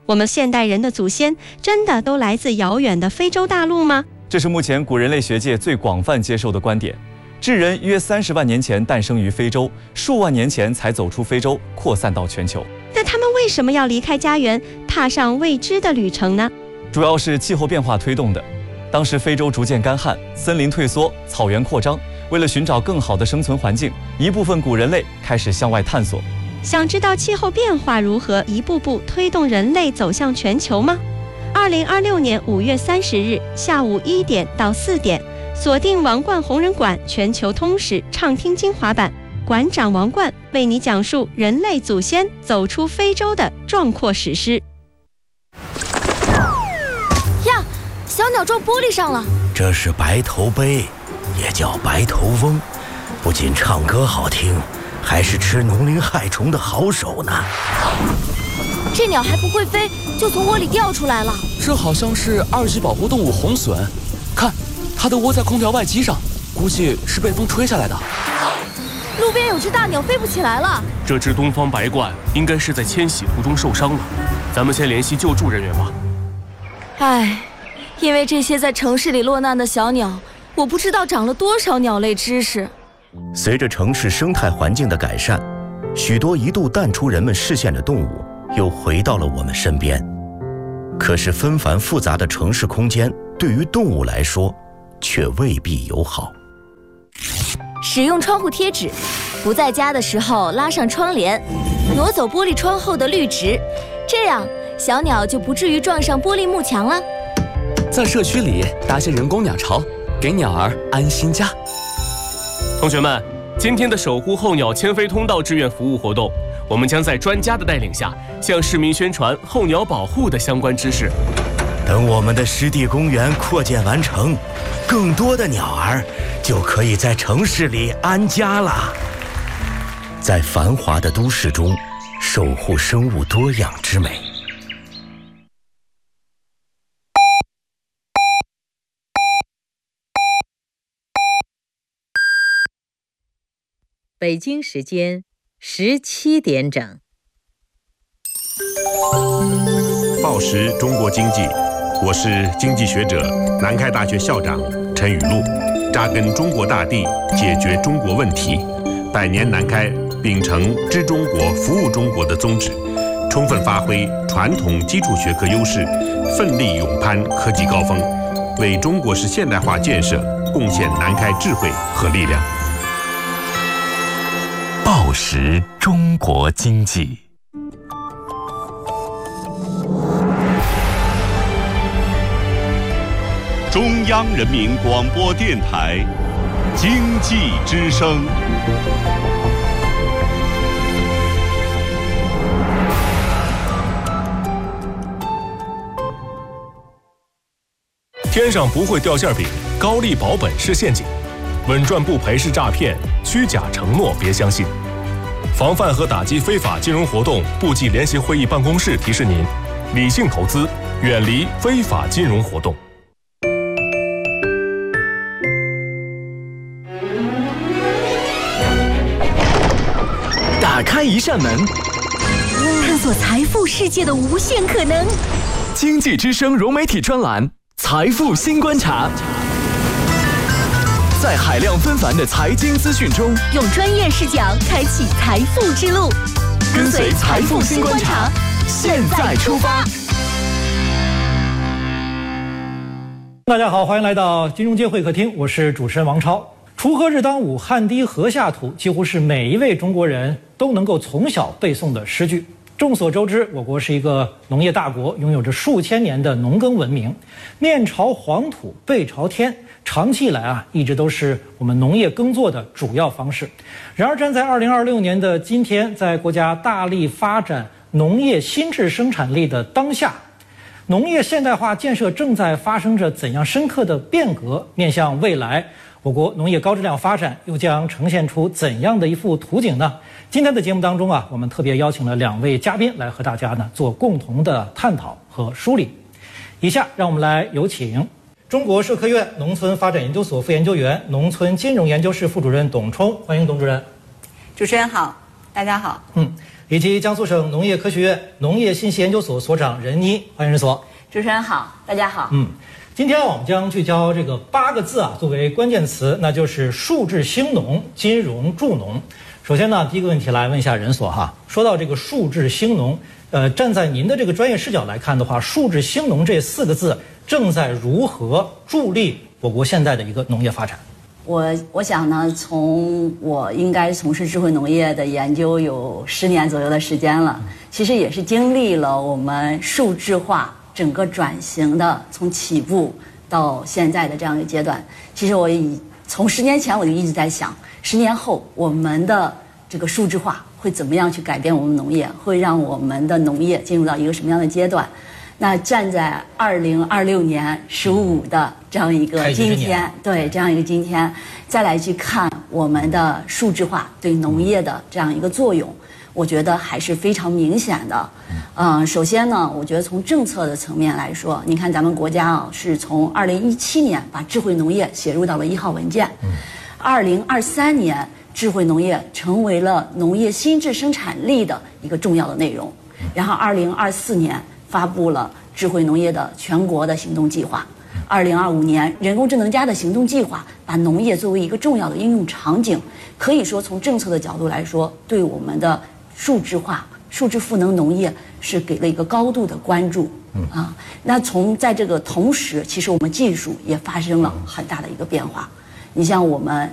我们现代人的祖先真的都来自遥远的非洲大陆吗？ 这是目前古人类学界最广泛接受的观点。智人约30万年前诞生于非洲，数万年前才走出非洲，扩散到全球。 那他们为什么要离开家园，踏上未知的旅程呢？ 主要是气候变化推动的。当时非洲逐渐干旱，森林退缩，草原扩张。为了寻找更好的生存环境，一部分古人类开始向外探索。 想知道气候变化如何一步步推动人类走向全球吗？2026年5月30日下午1点到4点，锁定王冠红人馆全球通史畅听精华版，馆长王冠为你讲述人类祖先走出非洲的壮阔史诗。 呀，小鸟撞玻璃上了。 这是白头鹎，也叫白头翁，不仅唱歌好听，还是吃农林害虫的好手呢。 这鸟还不会飞，就从窝里掉出来了。 这好像是2级保护动物红隼，看，它的窝在空调外机上，估计是被风吹下来的。 路边有只大鸟飞不起来了。 这只东方白鹳应该是在迁徙途中受伤了，咱们先联系救助人员吧。 唉，因为这些在城市里落难的小鸟，我不知道长了多少鸟类知识。 随着城市生态环境的改善，许多一度淡出人们视线的动物又回到了我们身边。可是纷繁复杂的城市空间对于动物来说却未必友好。 使用窗户贴纸，不在家的时候拉上窗帘，挪走玻璃窗后的绿植，这样小鸟就不至于撞上玻璃幕墙了。 在社区里搭些人工鸟巢，给鸟儿安心家。 同学们，今天的守护候鸟迁飞通道志愿服务活动，我们将在专家的带领下，向市民宣传候鸟保护的相关知识。 等我们的湿地公园扩建完成，更多的鸟儿就可以在城市里安家了。在繁华的都市中，守护生物多样之美。 北京时间17点整。 报时中国经济，我是经济学者、南开大学校长陈雨露，扎根中国大地，解决中国问题。百年南开秉承知中国、服务中国的宗旨，充分发挥传统基础学科优势，奋力勇攀科技高峰，为中国式现代化建设贡献南开智慧和力量。 报时中国经济。 中央人民广播电台经济之声。 天上不会掉馅饼，高利保本是陷阱，稳赚不赔是诈骗，虚假承诺别相信。防范和打击非法金融活动部际联席会议办公室提示您：理性投资，远离非法金融活动。 打开一扇门， 探索财富世界的无限可能。 经济之声融媒体专栏《财富新观察》。在海量纷繁的财经资讯中， 用专业视角开启财富之路， 跟随财富新观察，现在出发。 大家好，欢迎来到金融街会客厅，我是主持人王超。锄禾日当午，汗滴禾下土，几乎是每一位中国人都能够从小背诵的诗句。众所周知，我国是一个农业大国，拥有着数千年的农耕文明。面朝黄土背朝天，长期以来一直都是我们农业耕作的主要方式。然而，站在2026年的今天，在国家大力发展农业新质生产力的当下，农业现代化建设正在发生着怎样深刻的变革？面向未来，我国农业高质量发展又将呈现出怎样的一幅图景呢？今天的节目当中我们特别邀请了2位嘉宾来和大家做共同的探讨和梳理。以下让我们来有请中国社科院农村发展研究所副研究员、农村金融研究室副主任董冲，欢迎董主任。 主持人好，大家好。 以及江苏省农业科学院农业信息研究所所长任妮。欢迎任所。 主持人好，大家好。 今天我们将聚焦这个8个字作为关键词，那就是数质兴农、金融助农。首先呢，第一个问题来问一下任所哈。说到这个数质兴农，站在您的这个专业视角来看的话，数质兴农这4个字正在如何助力我国现在的一个农业发展？ 我想呢，我应该从事智慧农业的研究有10年左右的时间了，其实也是经历了我们数质化整个转型的从起步到现在的这样一个阶段。其实从10年前我就一直在想，10年后我们的这个数质化会怎么样去改变我们农业，会让我们的农业进入到一个什么样的阶段。那站在2026年15的这样一个今天，对这样一个今天，再来去看我们的数质化对农业的这样一个作用，我觉得还是非常明显的。首先呢，我觉得从政策的层面来说，你看咱们国家是从2017年把智慧农业写入到了1号文件，2023年智慧农业成为了农业新质生产力的一个重要的内容，然后2024年发布了智慧农业的全国的行动计划，2025年人工智能加的行动计划把农业作为一个重要的应用场景，可以说从政策的角度来说，对我们的数质化、数质赋能农业是给了一个高度的关注。那在这个同时，其实我们技术也发生了很大的一个变化。你像我们